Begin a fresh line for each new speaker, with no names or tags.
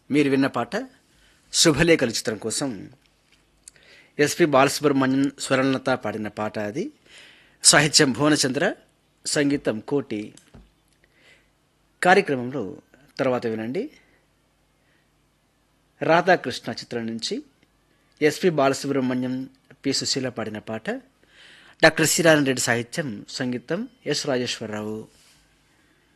మీరు విన్న పాట శుభలేఖలు చిత్రం కోసం ఎస్పి బాలసుబ్రహ్మణ్యం స్వరలత పాడిన పాట. అది సాహిత్యం భువనచంద్ర, సంగీతం కోటి. కార్యక్రమంలో తర్వాత వినండి, రాధాకృష్ణ చిత్రం నుంచి ఎస్పి బాలసుబ్రహ్మణ్యం, పి సుశీల పాడిన పాట. డాక్టర్ సి నారాయణ రెడ్డి సాహిత్యం, సంగీతం ఎస్ రాజేశ్వరరావు.